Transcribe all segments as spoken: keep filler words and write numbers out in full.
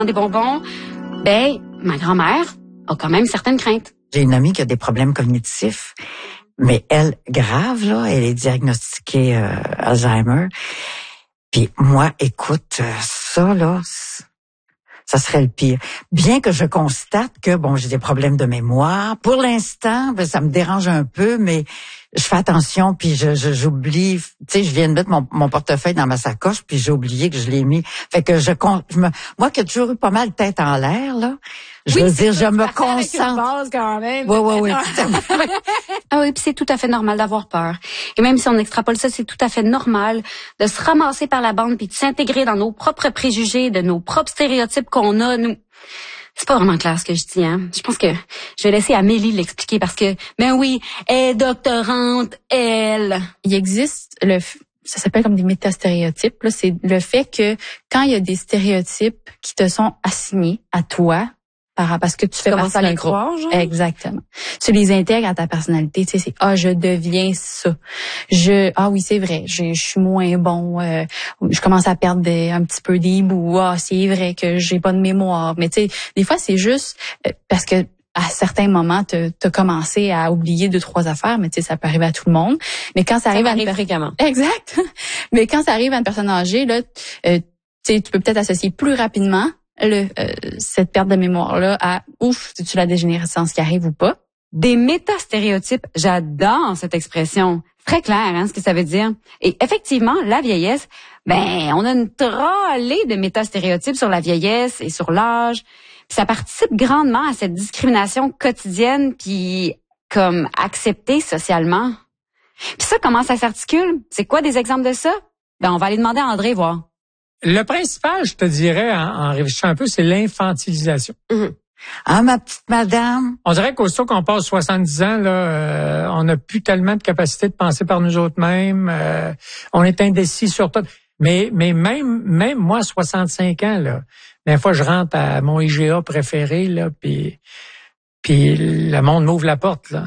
des bonbons, ben, ma grand-mère a quand même certaines craintes. J'ai une amie qui a des problèmes cognitifs, mais elle, grave, là, elle est diagnostiquée euh, Alzheimer. Puis moi, écoute, ça, là, ça serait le pire. Bien que je constate que, bon, j'ai des problèmes de mémoire. Pour l'instant, ben, ça me dérange un peu, mais je fais attention, puis je, je j'oublie. Tu sais, je viens de mettre mon, mon portefeuille dans ma sacoche, puis j'ai oublié que je l'ai mis. Fait que je, je me, moi qui ai toujours eu pas mal de tête en l'air, là, je oui, veux dire, je me concentre. Avec une base quand même. Oui, oui, oui. Ah oui, puis c'est tout à fait normal d'avoir peur. Et même si on extrapole ça, c'est tout à fait normal de se ramasser par la bande puis de s'intégrer dans nos propres préjugés, de nos propres stéréotypes qu'on a, nous. C'est pas vraiment clair ce que je dis, hein. Je pense que je vais laisser Amélie l'expliquer parce que, ben oui, elle est doctorante, elle. Il existe le, ça s'appelle comme des métastéréotypes, là. C'est le fait que quand il y a des stéréotypes qui te sont assignés à toi, parce que tu fais partie d'un groupe. Croire, genre? Exactement. Tu les intègres à ta personnalité. Tu sais, c'est ah, je deviens ça. Je ah oui, c'est vrai. Je, je suis moins bon. Euh, je commence à perdre des, un petit peu des bouts. Ah, c'est vrai que j'ai pas de mémoire. Mais tu sais, des fois c'est juste euh, parce que à certains moments, tu as commencé à oublier deux trois affaires, mais tu sais, ça peut arriver à tout le monde. Mais quand ça, ça arrive à une per... fréquemment. Exact. Mais quand ça arrive à une personne âgée, là, euh, tu sais, tu peux peut-être associer plus rapidement Le, euh, cette perte de mémoire-là à ouf, c'est-tu la dégénérescence qui arrive ou pas? Des métastéréotypes, j'adore cette expression. Très clair, hein, ce que ça veut dire. Et effectivement, la vieillesse, ben, on a une trollée de métastéréotypes sur la vieillesse et sur l'âge. Puis ça participe grandement à cette discrimination quotidienne puis comme acceptée socialement. Puis ça, comment ça s'articule? C'est quoi des exemples de ça? Ben, on va aller demander à André voir. Le principal, je te dirais, en, en réfléchissant un peu, c'est l'infantilisation. Mm-hmm. Ah, ma petite madame. On dirait qu'aussitôt qu'on passe soixante-dix ans, là, euh, on n'a plus tellement de capacité de penser par nous autres mêmes. Euh, on est indécis sur tout. Mais, mais même, même moi, soixante-cinq ans, là, des fois, je rentre à mon I G A préféré, là, puis, puis le monde m'ouvre la porte, là.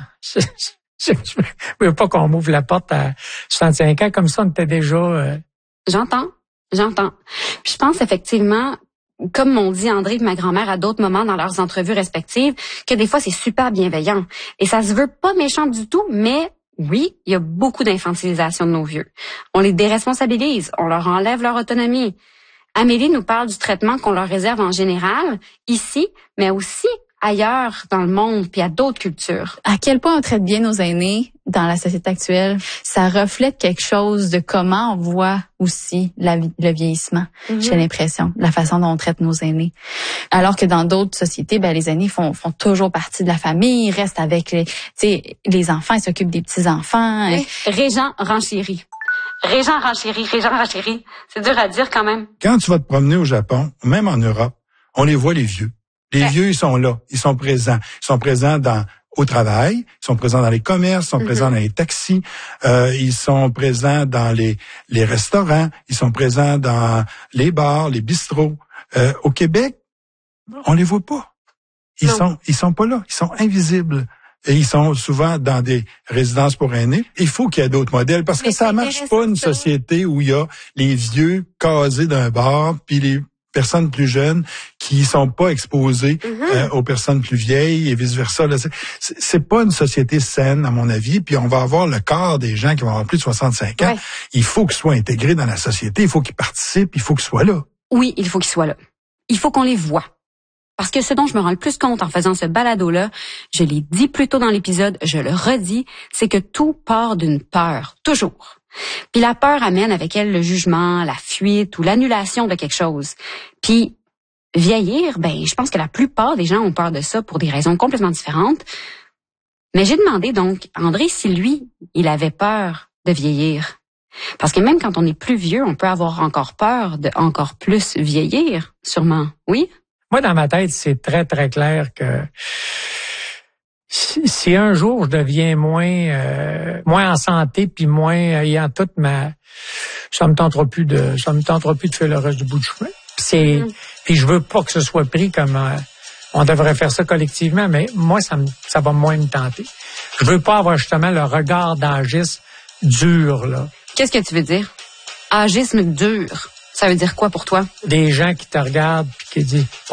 Je ne veux pas qu'on m'ouvre la porte à soixante-cinq ans, comme ça, on était déjà... Euh... J'entends. J'entends. Je pense effectivement, comme m'ont dit André et ma grand-mère à d'autres moments dans leurs entrevues respectives, que des fois c'est super bienveillant. Et ça se veut pas méchant du tout, mais oui, il y a beaucoup d'infantilisation de nos vieux. On les déresponsabilise, on leur enlève leur autonomie. Amélie nous parle du traitement qu'on leur réserve en général, ici, mais aussi ailleurs dans le monde puis à d'autres cultures. À quel point on traite bien nos aînés dans la société actuelle, ça reflète quelque chose de comment on voit aussi la, le vieillissement. Mm-hmm. J'ai l'impression, la façon dont on traite nos aînés. Alors que dans d'autres sociétés, ben les aînés font, font toujours partie de la famille, ils restent avec les, tu sais, les enfants, ils s'occupent des petits enfants. Oui. Régent renchéri. Régent renchéri, Régent renchéri. C'est dur à dire quand même. Quand tu vas te promener au Japon, même en Europe, on les voit les vieux. Les ouais. vieux, ils sont là, ils sont présents. Ils sont présents dans au travail, ils sont présents dans les commerces, ils sont mm-hmm. présents dans les taxis, euh, ils sont présents dans les les restaurants, ils sont présents dans les bars, les bistrots. Euh, au Québec, on les voit pas. Ils non. sont ils sont pas là, ils sont invisibles. Et ils sont souvent dans des résidences pour aînés. Il faut qu'il y ait d'autres modèles parce que ça marche pas une société où il y a les vieux casés d'un bar puis les personnes plus jeunes qui sont pas exposées mm-hmm. euh, aux personnes plus vieilles et vice-versa. Là, c'est, c'est pas une société saine, à mon avis, puis on va avoir le quart des gens qui vont avoir plus de soixante-cinq ans. Ouais. Il faut qu'ils soient intégrés dans la société, il faut qu'ils participent, il faut qu'ils soient là. Oui, il faut qu'ils soient là. Il faut qu'on les voie. Parce que ce dont je me rends le plus compte en faisant ce balado-là, je l'ai dit plus tôt dans l'épisode, je le redis, c'est que tout part d'une peur, toujours. Puis la peur amène avec elle le jugement, la fuite ou l'annulation de quelque chose. Puis vieillir, ben je pense que la plupart des gens ont peur de ça pour des raisons complètement différentes. Mais j'ai demandé donc à André si lui, il avait peur de vieillir. Parce que même quand on est plus vieux, on peut avoir encore peur de encore plus vieillir, sûrement. Oui? Moi, dans ma tête, c'est très, très clair que si, si un jour je deviens moins euh, moins en santé puis moins ayant toute ma ça me tentera plus de ça me tentera plus de faire le reste du bout du chemin. C'est mm. puis je veux pas que ce soit pris comme euh, on devrait faire ça collectivement, mais moi ça me ça va moins me tenter. Je veux pas avoir justement le regard d'agisme dur là. Qu'est-ce que tu veux dire? Agisme dur. Ça Ça veut dire quoi pour toi? Des gens qui te regardent puis qui disent